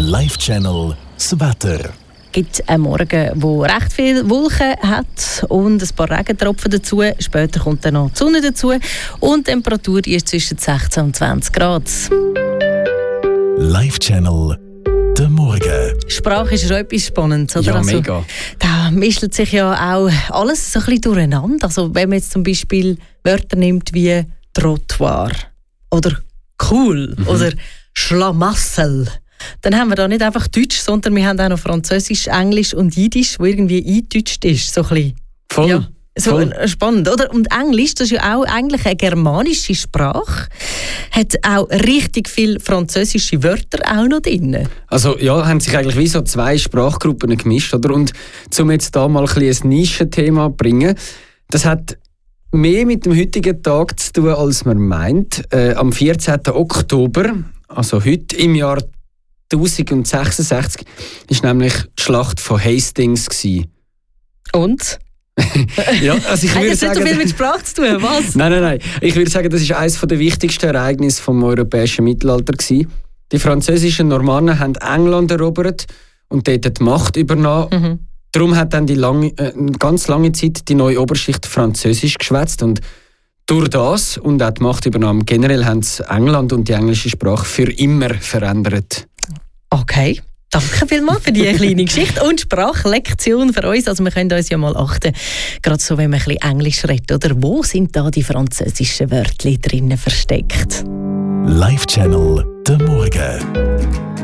Live-Channel das Wetter. Es gibt einen Morgen, wo recht viel Wolken hat und ein paar Regentropfen dazu. Später kommt dann noch die Sonne dazu und die Temperatur ist zwischen 16 und 20 Grad. Live-Channel der Morgen. Sprache ist schon etwas Spannendes, oder? Ja, mega. Da mischt sich ja auch alles so ein bisschen durcheinander. Also wenn man jetzt zum Beispiel Wörter nimmt wie Trottoir oder cool oder Schlamassel, dann haben wir da nicht einfach Deutsch, sondern wir haben auch noch Französisch, Englisch und Jiddisch, wo irgendwie eingedeutscht ist. So ein bisschen. Voll. Ja. So Voll. Spannend, oder? Und Englisch, das ist ja auch eigentlich eine germanische Sprache, hat auch richtig viele französische Wörter auch noch drin. Also ja, haben sich eigentlich wie so zwei Sprachgruppen gemischt, oder? Und um jetzt da mal ein Nischenthema zu bringen, das hat mehr mit dem heutigen Tag zu tun, als man meint. Am 14. Oktober, also heute im Jahr 1066, ist nämlich die Schlacht von Hastings gewesen. Und? Ja, also ich würde Hat das nicht so viel mit Sprache zu tun, was? Nein. Ich würde sagen, das ist eines der wichtigsten Ereignisse vom europäischen Mittelalter gewesen. Die französischen Normannen haben England erobert und dort die Macht übernommen. Darum hat dann ganz lange Zeit die neue Oberschicht Französisch geschwätzt und durch das und auch die Machtübernahme generell haben sie England und die englische Sprache für immer verändert. Okay. Danke vielmals für diese kleine Geschichte und Sprachlektion für uns. Also wir können uns ja mal achten, gerade so, wenn man ein bisschen Englisch redet, oder? Wo sind da die französischen Wörter drinnen versteckt? Live-Channel der Morgen.